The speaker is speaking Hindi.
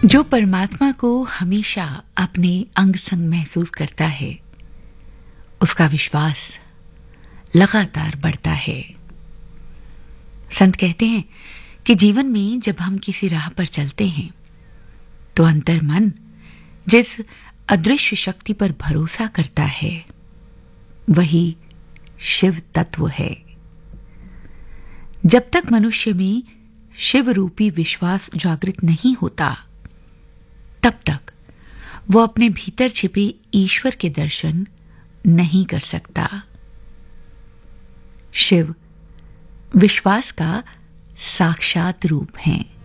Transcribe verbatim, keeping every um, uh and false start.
जो परमात्मा को हमेशा अपने अंग संग महसूस करता है, उसका विश्वास लगातार बढ़ता है। संत कहते हैं कि जीवन में जब हम किसी राह पर चलते हैं तो अंतर मन जिस अदृश्य शक्ति पर भरोसा करता है वही शिव तत्व है। जब तक मनुष्य में शिव रूपी विश्वास जागृत नहीं होता तब तक वो अपने भीतर छिपे ईश्वर के दर्शन नहीं कर सकता। शिव विश्वास का साक्षात रूप हैं।